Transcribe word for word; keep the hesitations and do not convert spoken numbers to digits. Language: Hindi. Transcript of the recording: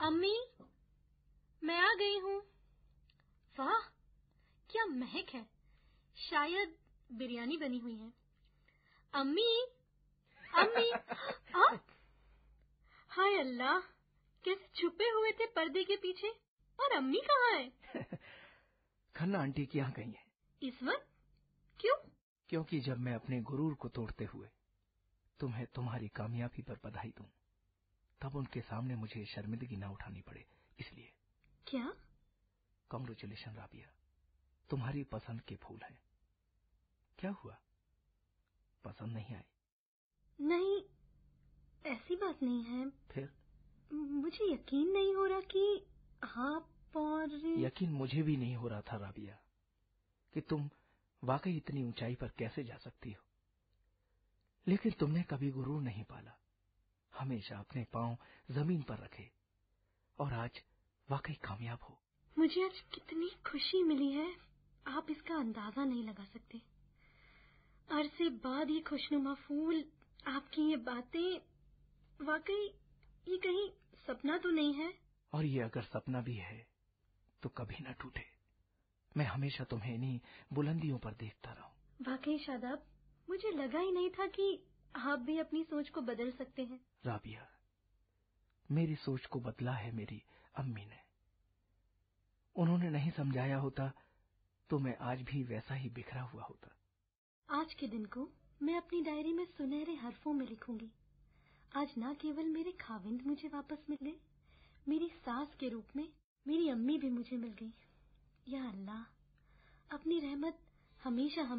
अम्मी, मैं आ गई हूँ। वाह, क्या महक है। शायद बिरयानी बनी हुई है। अम्मी, अम्मी, आ? हाय अल्लाह, कैसे छुपे हुए थे पर्दे के पीछे। और अम्मी कहाँ है? खन्ना आंटी की यहाँ गई है। इस वक्त? क्यों? क्योंकि जब मैं अपने गुरूर को तोड़ते हुए तुम्हें तुम्हारी कामयाबी पर बधाई दूं, तब उनके सामने मुझे शर्मिंदगी न उठानी पड़े, इसलिए। क्या? कांग्रेचुलेशन राबिया, तुम्हारी पसंद के फूल हैं। क्या हुआ, पसंद नहीं आए? नहीं, ऐसी बात नहीं है। फिर? मुझे यकीन नहीं हो रहा कि आप और... यकीन मुझे भी नहीं हो रहा था राबिया कि तुम वाकई इतनी ऊंचाई पर कैसे जा सकती हो। लेकिन तुमने कभी गुरूर नहीं पाला, हमेशा अपने पांव जमीन पर रखे और आज वाकई कामयाब हो। मुझे आज कितनी खुशी मिली है, आप इसका अंदाजा नहीं लगा सकते। अरसे बाद ये खुशनुमा फूल, आपकी ये बातें, वाकई ये कहीं सपना तो नहीं है? और ये अगर सपना भी है तो कभी न टूटे। मैं हमेशा तुम्हें इन्हीं बुलंदियों पर देखता रहूं। वाकई शादाब, मुझे लगा ही नहीं था कि आप भी अपनी सोच को बदल सकते हैं। राबिया, मेरी सोच को बदला है मेरी अम्मी ने। उन्होंने नहीं समझाया होता तो मैं आज भी वैसा ही बिखरा हुआ होता। आज के दिन को मैं अपनी डायरी में सुनहरे हरफों में लिखूंगी। आज न केवल मेरे खाविंद मुझे वापस मिल गए, मेरी सास के रूप में मेरी अम्मी भी मुझे मिल गई। या अल्लाह, अपनी रहमत हमेशा हम